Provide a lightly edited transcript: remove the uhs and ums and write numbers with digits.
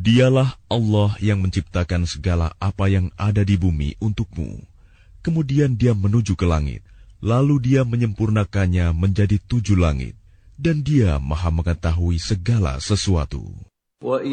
Dialah Allah yang menciptakan segala apa yang ada di bumi untukmu. Kemudian Dia menuju ke langit, lalu Dia menyempurnakannya menjadi 7 langit, dan Dia Maha mengetahui segala sesuatu.